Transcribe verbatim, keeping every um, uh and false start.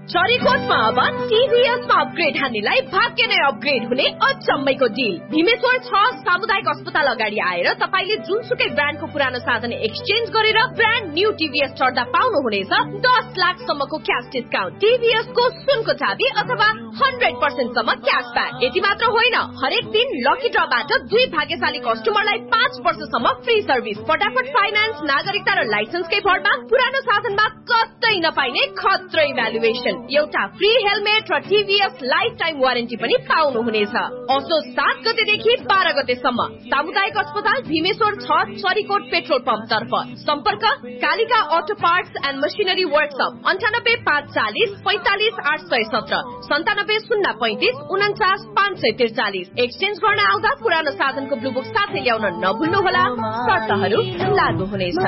चरीकोटमा अब टिभीएसमा अपग्रेड हान्नेलाई भाग्य नै अपग्रेड हुने अचम्मैको डिल। भीमेश्वर छ सामुदायिक अस्पताल अगाडि आएर तपाईले जुनसुकै ब्रान्डको पुरानो साधन एक्सचेन्ज गरेर ब्रान्ड न्यू टिभीएस चढ्दा पाउनुहुनेछ दस लाख सम्मको क्याश डिस्काउन्ट, टिभीएसको सुनको चाबी अथवा हन्ड्रेड पर्सेन्ट सम्म क्यासब्याक। यति मात्र होइन, हरेक दिन लकी ड्रबाट दुई भाग्यशाली कस्टमरलाई पाँच वर्षसम्म फ्री सर्भिस। फटाफट फाइनान्स, नागरिकता र लाइसेन्सकै भरमा पुरानो साधनमा कतै नपाइने खत्रै भ्यालुएसन। एउटा फ्री हेलमेट र टिभीएस लाइफ टाइम वारेन्टी पनि पाउनुहुनेछ। असो सात गतेदेखि बाह्र गतेसम्म सामुदायिक अस्पताल भीमेश्वर छ चरीकोट पेट्रोल पम्प तर्फ। सम्पर्क Kalika auto parts and machinery workshop अन्ठानब्बे पाँच चालिस पैंतालिस आठ सय सत्र सन्तानब्बे शून्य पैंतिस उन्चास पाँच सय त्रिचालिस। एक्सचेन्ज गर्न आउँदा पुरानो साधनको ब्लू बुक साथै ल्याउन नभुल्नुहोला, शर्तहरू लागू हुनेछ।